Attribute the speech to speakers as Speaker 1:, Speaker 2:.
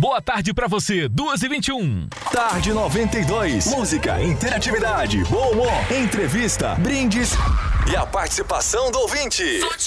Speaker 1: Boa tarde pra você, 2h21.
Speaker 2: Tarde 92. Música, interatividade, bom humor, entrevista, brindes e a participação do ouvinte.